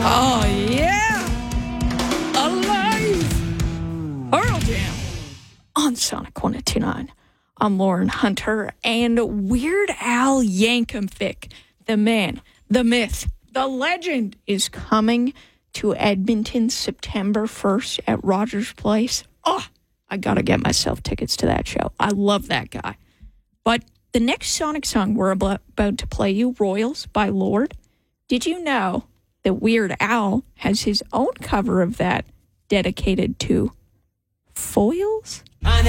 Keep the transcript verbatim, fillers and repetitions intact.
Oh, yeah. Alive. Pearl Jam. On Sonic one oh two nine. I'm Lauren Hunter. And Weird Al Yankovic, the man, the myth, the legend, is coming to Edmonton September first at Rogers Place. Oh, I got to get myself tickets to that show. I love that guy. But the next Sonic song we're about to play you, Royals by Lorde, did you know that Weird Al has his own cover of that dedicated to foils?